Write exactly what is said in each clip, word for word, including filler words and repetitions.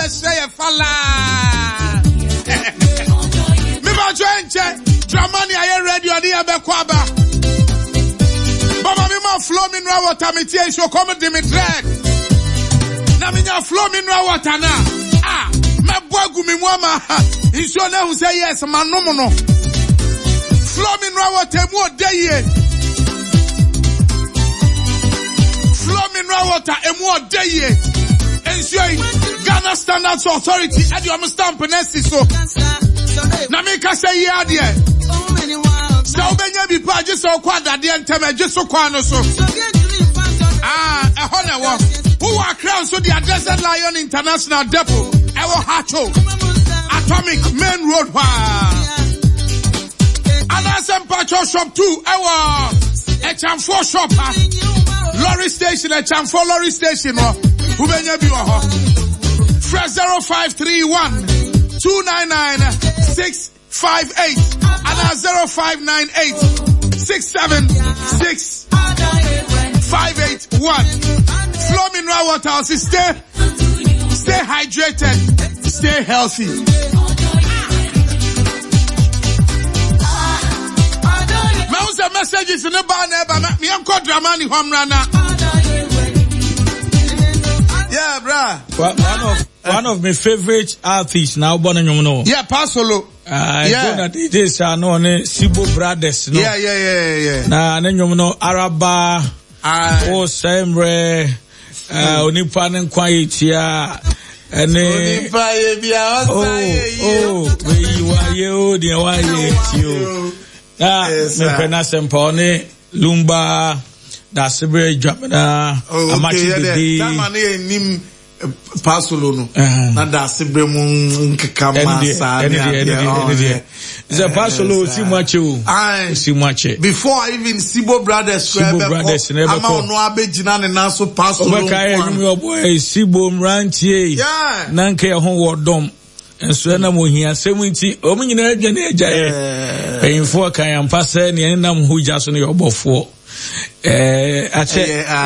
beshe fala. Me ba joinche. Dramani aye radio ni abekwaba. Baba mi ma flow mineral water mi tie show come Dimitri. Na mi nya flow mineral water na. Ah, me boagu mi muama. Insho na hu say yes manom no. Flow mineral water mu odeye. Flow mineral water emu odeye. Ensuring Ghana Standards Authority at your stamp nesi so. Na mi ka say ya de. So benya bi pa je so kwa dade ntem je so kwa no so. Ah, e ho na wo. Who are crown so the Desert Lion International Depot. E wo Hacho. Atomic Main Road wa. Anasem Pacho Shop two. E wo e Chamfo shop ha. Lorry station e Chamfo lorry station wo. Who benya bi wo ho. Fresh zero five three one two nine nine six five eight and zero five nine eight six seven six five eight one. Flow mineral water, stay, stay hydrated, stay healthy. Mouse the messages in the bar never. Me uncle Dramani Homrana. Yeah, bruh. One of one of my favorite artists now, born in Yomuno. Yeah, Pasolo. I yeah. know that it is uh, no Sibo Brothers. No? Yeah, yeah, yeah, yeah. Na then Yomuno Araba, oh Semre, uh, Onipanen Quietia, and Onipa Yebia. Oh, oh, where you are, you, the way you. Ah, me penasem pone Lumba. That's a very job. Uh, oh, okay, yeah, that man nim Pasolo no. Na that's a very kama sa. It's a Pasolo si much you. Si much. Before I even Sibo Brothers, Sibo Brothers never come. No abejina ne naso Pasolo. Obekaya your boy Sibo Mrantie. Yeah. Nanke hon wodom. And so na mo hia seventy. O me nyina agya na agya e. Payinfo kan yampa se ne enam hu gya so ne yobofo. Eh, I check.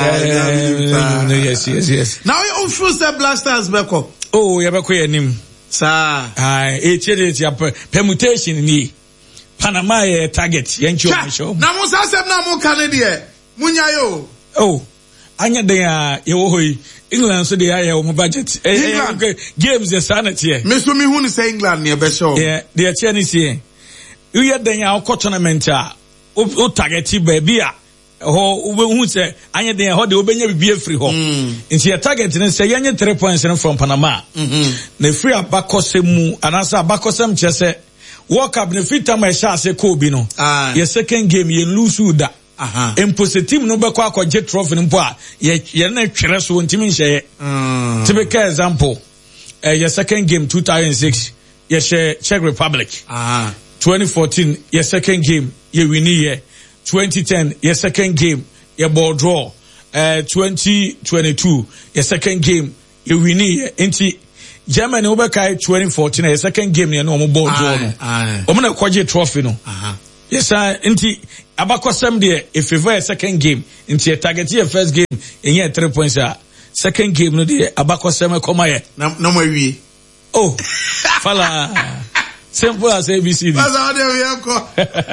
Yes, yes, yes. Now you on first the blasters beko. Oh, you beko yanim. Sir. Ah, it is your permutation ni. Panama ye target. Yencho show. Na mo sa sem na mo Canada. Munya yo. Oh, anya de ya ye wo hoyi. England so they are your budget. Eh, okay. Games the sanity here. Me so me hu ni say England ne be show. Yeah, they are Chinese here. You hear den ya o tournament a. O target baby a. Ho ube say anya den ho de obenya bibie free ho nti your target ne say anya three points from Panama mhm na free abakose mu anasa abakose m chese World Cup ne free time e sha se ko bi no your second game you lose da aha impossible team no be kwa akogye trophy mpo a ye ye na twere so ntimi nhye mm typical example uh, your second game two thousand six ye share Czech Republic aha twenty fourteen your second game you win here twenty ten, your second game, your ball draw. Uh, twenty twenty-two, your second game, you win here. Inti Germany Oberkai twenty fourteen, your second game, you know, ball draw. No. I'm gonna kwaje trophy no. Uh-huh. Yes, sir. Inti abakosem there. If you a second game, inti your target your first game, and you three points. Second game no there. Abakosem come here. No, no more we. Oh, fala. Simple as A B C D. That's how they will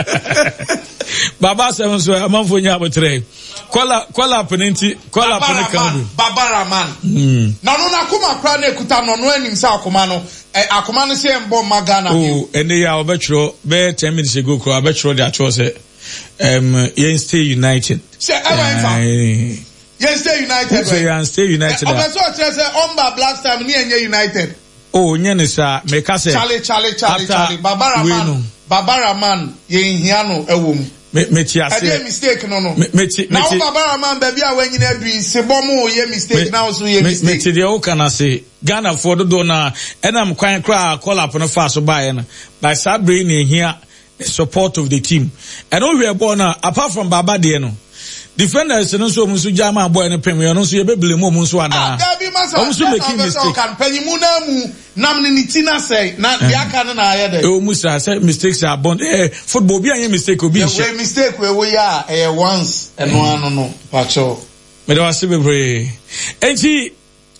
Baba seven so amanfo nya abotre. Kola kola penenti, kola penenti. Babara man. Mm. Na no na kuma kra na ekuta no no anim sa akoma no. Eh akoma no se embo magana. Oh, ene ya obetro be ten minutes ago ko obetro dey atro say um Yen Stay United. Say ever Yen Stay United. Say Yen Stay United. Obeso say Omba Black Star ni enye United. Oh, nyenisa meka say Charlie Charlie Charlie Charlie Babara man. Babara man ye hiano ewom. Me me ti ase. E mistake no no. Me me ti na Babara man baby a wanyina adu sebomo ye mistake na so ye mistake. Me ti de o kana say Ghana for do na enam kwan kra call up no fa so bae na. By Sabre na hia the support of the team. And all we are born apart from Baba de no. Defenders no so musu jama boy no pem yo no so ye bebele mo musu ana. Ah, Gabi masa. O musu make mistake. Kan panyimu na mu nam ne nitina say na de aka na aye de. O musu say mistakes are born. Eh football bi anye mistake obi nche. We mistake we we ya eh once eno ano no pacho. Me do ase bebre. Enti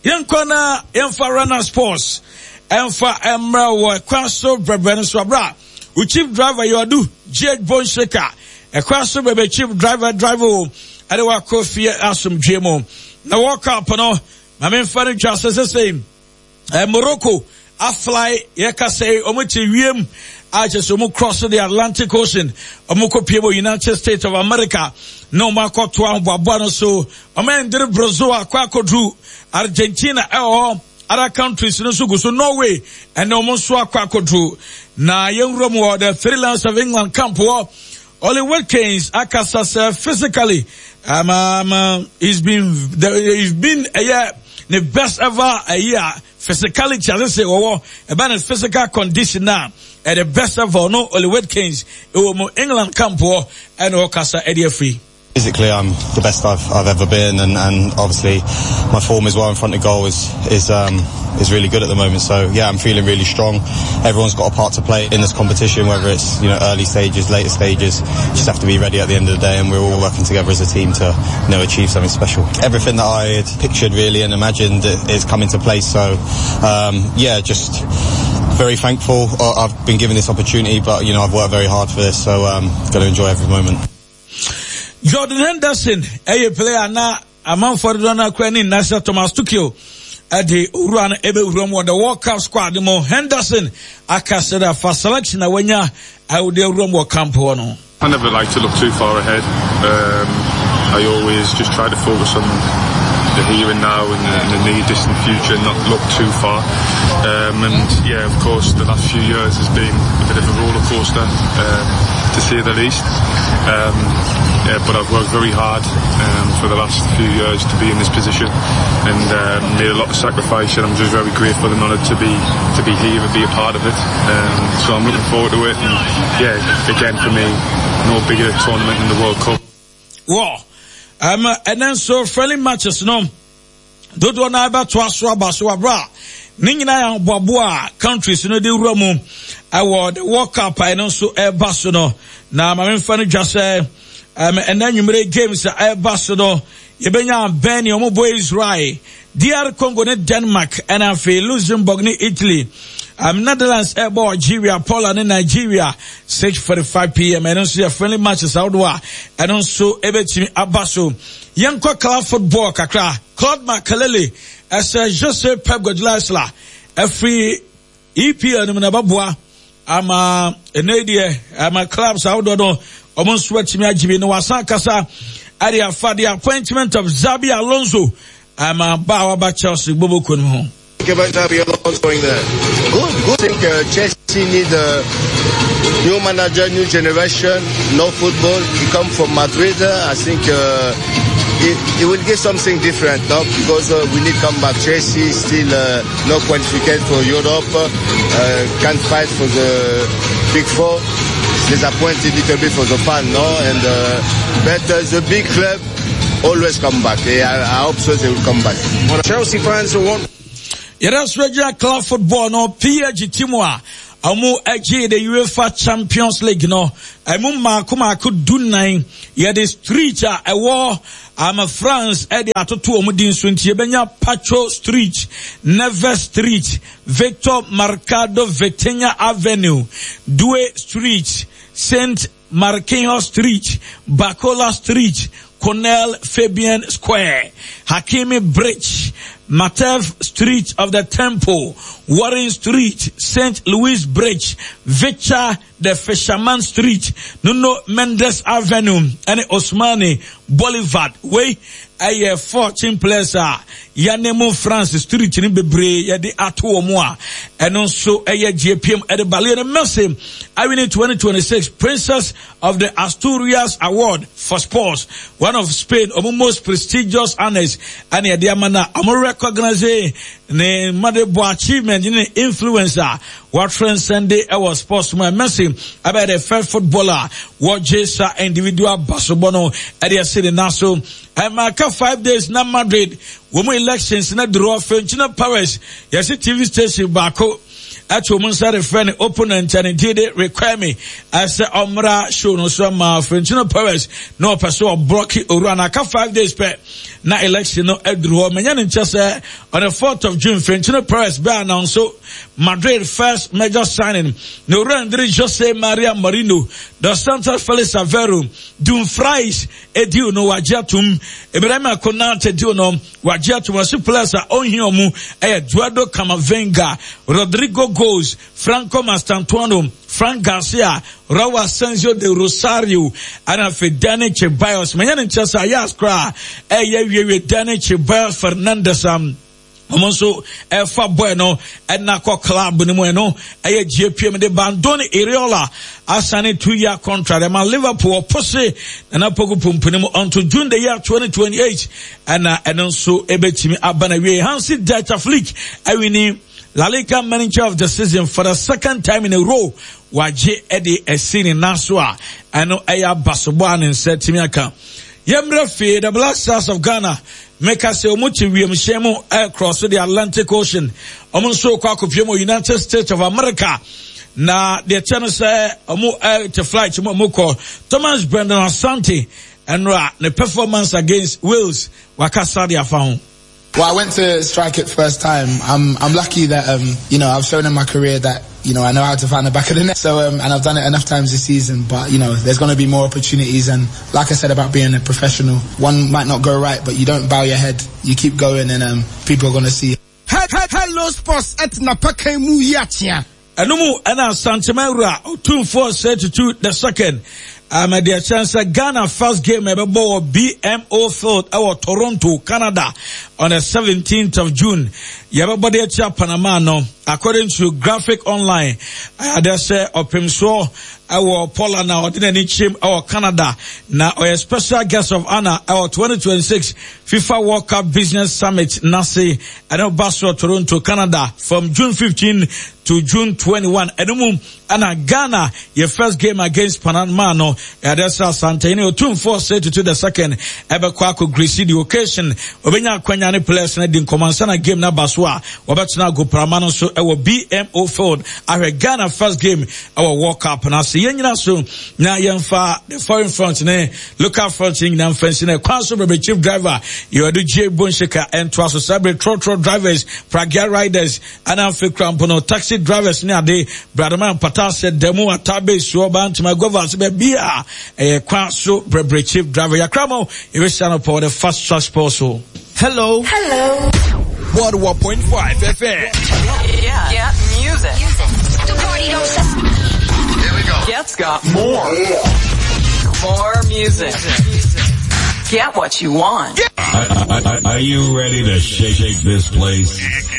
Yankona Emfa Runner Sports Emfa Emra wa Kwaso Brabren Swabra u chief driver you do J Bonsheka e Kwaso Brebe chief driver driver ade wa Kofi Asum Jemo na walk up no ma men fare just the same eh Morocco a fly yeka say omuti wiem I just almost cross the Atlantic Ocean. Omoko Piebo, United States of America. No Marco Tuan Babuano so. Omen did Brazil, Quaco Drew, Argentina, or other countries, no so so Norway, and no Monsua Quaco Drew. Na young Romo, the freelance of England camp war. Oli Wilkins, Akasas physically. Um, um, uh, he's been, there, he's been a year, the best ever a year. Physicality, as I say, or about his physical condition now. At the best of all, no, Oli Watkins, it was more England camp war and Okasa Eddie Free. Physically, I'm the best I've I've ever been, and, and obviously my form as well in front of goal is is um is really good at the moment. So yeah, I'm feeling really strong. Everyone's got a part to play in this competition, whether it's you know early stages, later stages. Just have to be ready at the end of the day, and we're all working together as a team to you know achieve something special. Everything that I had pictured really and imagined is coming to place. So um yeah, just very thankful. I've been given this opportunity, but you know I've worked very hard for this, so um got to enjoy every moment. Jordan Henderson, a player na among for Donna Quenin, Nasa Thomas Tukio, at the Uran Ebe Urum, the World Cup squad, the more Henderson, Akasada for selection, when ya, I would do Urum Camp one. I never like to look too far ahead. Um, I always just try to focus on the here and now and the, and the near distant future, not look too far. Um, and yeah, of course, the last few years has been a bit of a roller coaster, uh, to say the least. Um, yeah, but I've worked very hard um, for the last few years to be in this position, and uh, made a lot of sacrifice, and I'm just very grateful and honoured to be to be here and be a part of it. Um, so I'm looking forward to it. And yeah, again for me, no bigger tournament than the World Cup. Wow. Um, and then so friendly matches, no. Dodo na ba to aso abaso abra. Ningina ya boboa countries no de wuramu. Award World Cup I know so e baso no. Na ma memfa no dwa se um and then you games e baso no. Yebenya Benny omo boy Israel. D R Congo ne Denmark and afi Luxembourg ne Italy. Um, Netherlands, Ebo, Algeria, Poland, and Nigeria, six forty-five p m And also, friendly matches out there. And also, Ebetimi Abaso, Yanko Club Football, Kakra, Claude Makalele, as a Jose Pep Guardiola, every E P L, Nababua, I'm a Nadia, I'm a clubs out there, almost sweating me, Jibi, no Wasakasa, Adia for the appointment of Zabi Alonso, I'm a Bawa Chelsea, Bobo Kunho. About Xabi Alonso going there. Good, good. I think uh, Chelsea need a new manager, new generation, no football. He come from Madrid. I think uh, he, he will get something different, no? Because uh, we need come back. Chelsea still uh, no qualification for Europe. Uh, can't fight for the Big Four. Disappointed a little bit for the fan, no? And uh, but uh, the big club always come back. Yeah, I, I hope so they will come back. Well, Chelsea fans who want. Yes, regular club football no P G Timwa. Amu Ag the UEFA Champions League no. Amu Makuma could do nine. Yeah, the street a war. I'm a France Eddie Atotu Omudin Swinti Benya Pacho Street, Neves Street, Victor Mercado Vetenya Avenue, Due Street, Saint Marquinhos Street, Bacola Street, Cornel Fabian Square, Hakimi Bridge, Matev Street of the Temple, Warren Street, Saint Louis Bridge, Victor the Fisherman Street, Nuno Mendes Avenue, and Osmani Boulevard. Way a fourteen placer, Yanemo France Street in Bebre, Yadi Atu Omoa, and also a J P M at the Balena Mercy. I win in twenty twenty-six Princess of the Asturias Award for Sports, one of Spain, of most prestigious honors, and a diamana, I'm recognize ne Madebo achievement in influencer, what transcended our sportsman Mercy about the first footballer, what Jesa individual Basobono at the city Naso. I'm a five days na Madrid, women elections na draw French na Paris, yes, T V station Bako. ato mun sa friend opponent and did it require me as a omra show no so ma Florentino Perez no person blocky Orana ka five days pe na election no edru menya ne nchese on the fourth of June Florentino Perez be announce Madrid first major signing no André Jose Maria Marino dos Santos Felix Aveiro Dumfries edio no wajatum Ibrahim Konate edio no wajatum asu players a onhia mu eh Eduardo Camavinga Rodrigo Goes Franco Mastantuano Frank Garcia Raul Asensio de Rosario ana Fedane Ceballos menya ne nchesa ya skra eh ye wie Dani Ceballos Fernandes am Omonso Efa Bueno Enako Club Nimueno Eye G P M de Bandoni Iriola Asani two year contract Ema Liverpool Pose Nana Pogu Pumpunimu until June the year twenty twenty-eight and uh, and also Ebetimi Abana we Hansi Data Flick Ewini La Liga manager of the season for the second time in a row Waje Eddie Esini Naswa Ano Eya Basobuan and said Timiaka Yemre Fe the Black Stars of Ghana make us say omuchi we mshemo across the Atlantic Ocean omunso kwa kopyemo United States of America na the channel say omu air to flight mo ko Thomas Brendan Asante and the performance against Wales wakasa dia found. Well, I went to strike it first time. I'm I'm lucky that um you know I've shown in my career that you know I know how to find the back of the net. So um and I've done it enough times this season. But you know there's going to be more opportunities. And like I said about being a professional, one might not go right, but you don't bow your head. You keep going, and um people are going to see. Hello, sports at Napaka Muyatia. Anumu ana Santamera two four set to two the second. Um, the chance Ghana first game ever ball B M O Field our Toronto, Canada on the seventeenth of June. Everybody at Panama no. According to Graphic Online, uh, they say Opimso our Poland now didn't chim our Canada now a special guest of honor our twenty twenty-six FIFA World Cup Business Summit Nasi and Basel Toronto, Canada from June fifteenth to June twenty-first. Enumum and Ghana your first game against Panama no. Adesa Santini two four set to the second ebe kwako Greece the occasion obenya kwanya ne players na din komansa na game na baswa obetuna go Panama so ewo B M O Field our Ghana first game our World Cup na se yenyina so na yemfa the foreign front ne local front na mfansi na kwaso bebe chief driver you do J Bonshika and twaso sabre trotro drivers Pragia riders and amfe crampono taxi drivers ne ade Bradman Patase demo atabe so bantima govers be bia eh kwaso bebe chief driver yakramo you stand up for the fast track sponsor. Hello. Hello. one point five F M. Yeah, yeah, music. music. The party don't stop. Here we go. Get's got more. More music. Get what you want. Are, are, are you ready to shake, shake this place?